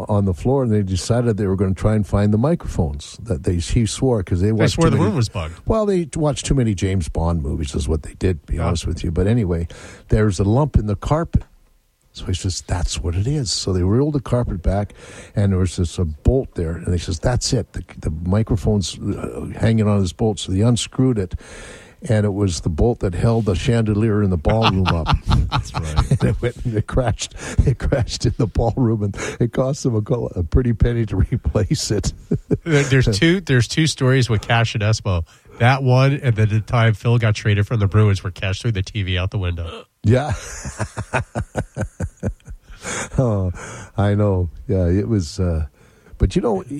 on the floor, and they decided they were going to try and find the microphones that he swore because they swore the room was bugged. Well, they watched too many James Bond movies is what they did, to be honest with you. But anyway, there's a lump in the carpet. So he says, that's what it is. So they rolled the carpet back, and there was a bolt there. And he says, that's it. The microphone's hanging on this bolt. So they unscrewed it, and it was the bolt that held the chandelier in the ballroom up. That's right. And it went and it crashed in the ballroom, and it cost them a pretty penny to replace it. There's two stories with Cash and Espo. That one, and then the time Phil got traded from the Bruins, where Cash threw the TV out the window. Yeah. Oh, I know. Yeah, it was. But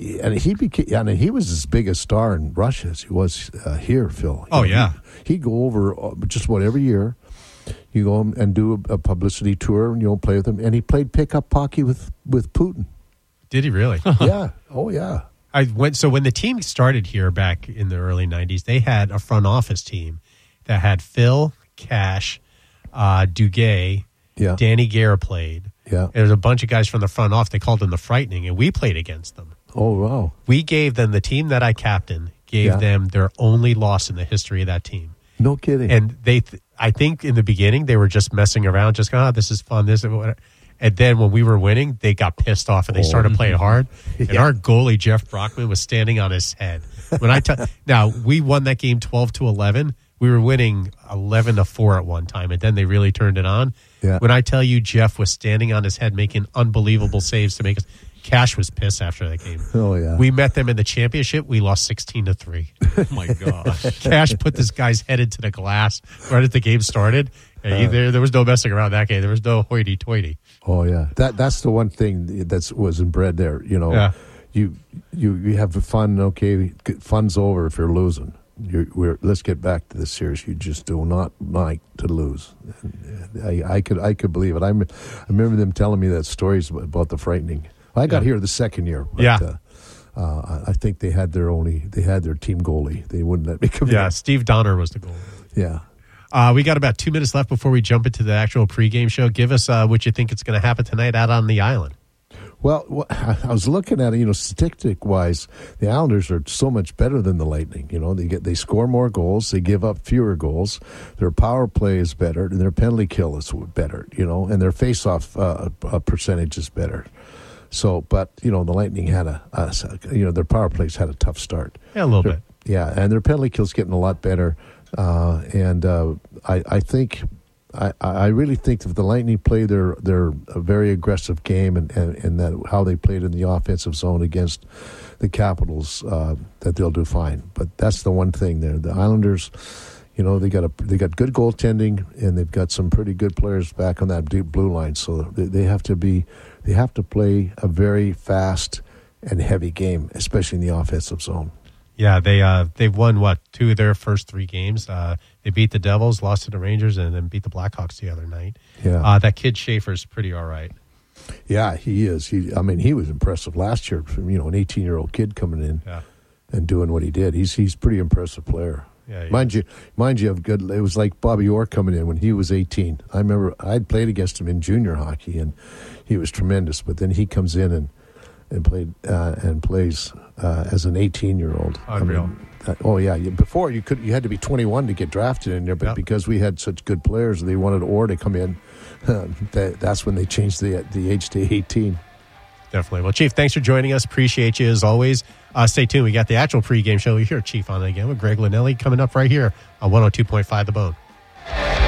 he was as big a star in Russia as he was here, Phil. He'd go over just about every year. You go and do a publicity tour, and play with him. And he played pickup hockey with Putin. Did he really? Yeah. Oh, yeah. So when the team started here back in the early 90s, they had a front office team that had Phil, Cash, Duguay, Danny Gare played. Yeah. There was a bunch of guys from the front office. They called them the Frightening, and we played against them. Oh, wow. We gave them, the team that I captained, them their only loss in the history of that team. No kidding. And I think in the beginning, they were just messing around, just going, this is fun, this and whatever. And then when we were winning, they got pissed off and they started playing hard. And our goalie, Jeff Brockman, was standing on his head. Now, we won that game 12-11. We were winning 11-4 at one time, and then they really turned it on. Yeah. When I tell you Jeff was standing on his head making unbelievable saves to make us, Cash was pissed after that game. Oh, yeah. We met them in the championship. We lost 16-3. Oh, my gosh. Cash put this guy's head into the glass right as the game started. And there was no messing around that game. There was no hoity-toity. Oh, yeah. That's the one thing that was inbred there. Yeah. You have fun. Okay, fun's over if you're losing. Let's get back to the series. You just do not like to lose. I could believe it. I remember them telling me that stories about the Frightening. I got here the second year. But, I think they had their team goalie. They wouldn't let me come in. Yeah, Steve Donner was the goalie. Yeah. We got about 2 minutes left before we jump into the actual pregame show. Give us what you think is going to happen tonight out on the island. Well, I was looking at it, statistic-wise, the Islanders are so much better than the Lightning. They score more goals, they give up fewer goals, their power play is better, and their penalty kill is better, and their face-off percentage is better. So, but, the Lightning had their power plays had a tough start. Yeah, a little bit. Yeah, and their penalty kill's getting a lot better. I really think if the Lightning play their very aggressive game and that how they played in the offensive zone against the Capitals, that they'll do fine. But that's the one thing there. The Islanders, they got good goaltending and they've got some pretty good players back on that deep blue line. So they have to play a very fast and heavy game, especially in the offensive zone. Yeah, they've won, 2 of their first 3 games. They beat the Devils, lost to the Rangers, and then beat the Blackhawks the other night. Yeah. That kid Schaefer's pretty all right. Yeah, he is. He was impressive last year. An 18-year-old kid coming in and doing what he did. He's a pretty impressive player. Yeah, mind you, of good. It was like Bobby Orr coming in when he was 18. I remember I'd played against him in junior hockey, and he was tremendous. But then he comes in and plays as an 18-year-old. Unreal. Before you had to be 21 to get drafted in there, but because we had such good players, they wanted Orr to come in. That's when they changed the age to 18. Definitely. Well, Chief, thanks for joining us. Appreciate you as always. Stay tuned. We got the actual pregame show. You hear Chief on it again with Greg Linnelli coming up right here on 102.5 The Bone.